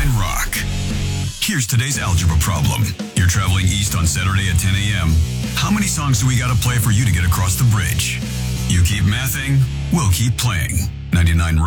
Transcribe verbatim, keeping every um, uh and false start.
ninety-nine Rock. Here's today's algebra problem. You're traveling east on Saturday at ten a.m. How many songs do we gotta play for you to get across the bridge? You keep mathing, we'll keep playing. ninety-nine Rock.